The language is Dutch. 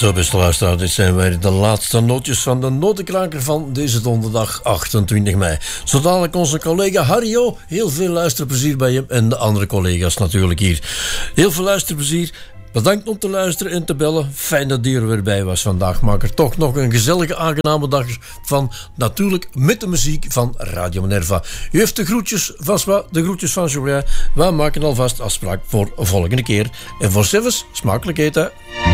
Zo, beste luisteraars, dit zijn weer de laatste nootjes van de notenkraker van deze donderdag 28 mei. Zo dadelijk onze collega Harjo, heel veel luisterplezier bij hem en de andere collega's natuurlijk hier. Heel veel luisterplezier. Bedankt om te luisteren en te bellen. Fijn dat die er weer bij was vandaag. Maak er toch nog een gezellige, aangename dag van. Natuurlijk met de muziek van Radio Minerva. U heeft de groetjes, vast wat, de groetjes van Julien. Wij maken alvast afspraak voor de volgende keer. En voor zelfs, smakelijk eten.